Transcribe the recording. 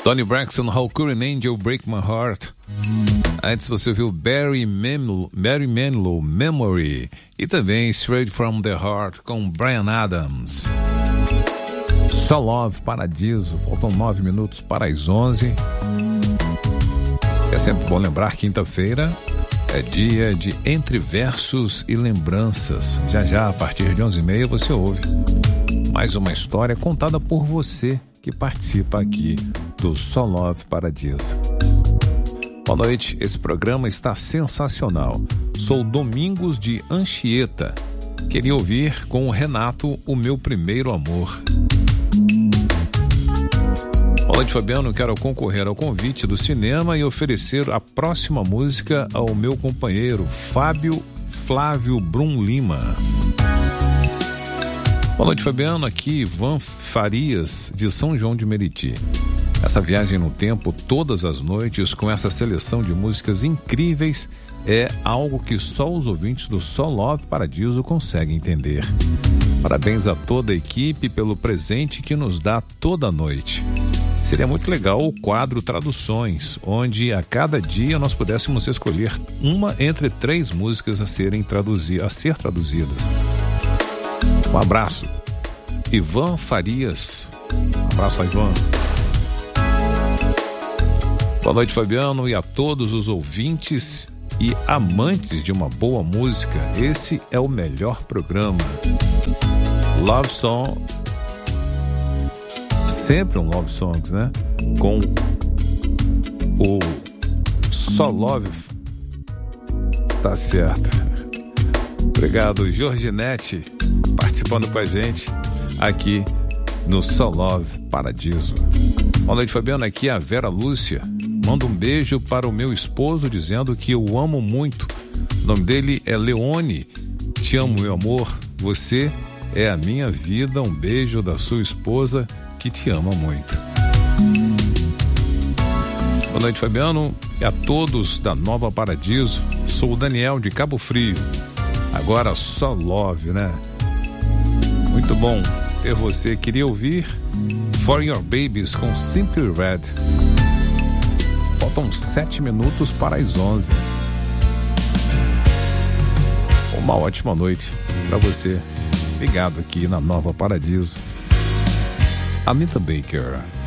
Toni Braxton, How Could an Angel Break My Heart. Antes você ouviu Barry Manilow, Memory. E também Straight From The Heart com Bryan Adams. Só Love, Paradiso. Faltam 9 minutos para as 11. É sempre bom lembrar, quinta-feira é dia de Entre Versos e Lembranças. Já, a partir de 11h30, você ouve mais uma história contada por você que participa aqui do Só Love Paradiso. Boa noite, esse programa está sensacional. Sou Domingos de Anchieta. Queria ouvir com o Renato O Meu Primeiro Amor. Boa noite, Fabiano. Quero concorrer ao convite do cinema e oferecer a próxima música ao meu companheiro Flávio Brum Lima. Boa noite, Fabiano. Aqui Ivan Farias, de São João de Meriti. Essa viagem no tempo, todas as noites, com essa seleção de músicas incríveis, é algo que só os ouvintes do Só Love Paradiso conseguem entender. Parabéns a toda a equipe pelo presente que nos dá toda noite. Seria muito legal o quadro Traduções, onde a cada dia nós pudéssemos escolher uma entre 3 músicas a ser traduzidas. Um abraço. Ivan Farias. Um abraço, Ivan. Boa noite, Fabiano, e a todos os ouvintes e amantes de uma boa música. Esse é o melhor programa. Love Song. Sempre um Love Songs, né? Com o Só Love. Tá certo. Obrigado, Jorginete, participando com a gente aqui no Só Love Paradiso. Boa noite, Fabiano. Aqui é a Vera Lúcia. Manda um beijo para o meu esposo, dizendo que eu amo muito. O nome dele é Leone. Te amo, meu amor. Você é a minha vida. Um beijo da sua esposa, que te ama muito. Boa noite, Fabiano. E a todos da Nova Paradiso. Sou o Daniel, de Cabo Frio. Agora só love, né? Muito bom ter você. Queria ouvir For Your Babies com Simply Red. Faltam 7 minutos para as 11. Uma ótima noite para você. Ligado aqui na Nova Paradiso. Anita Baker.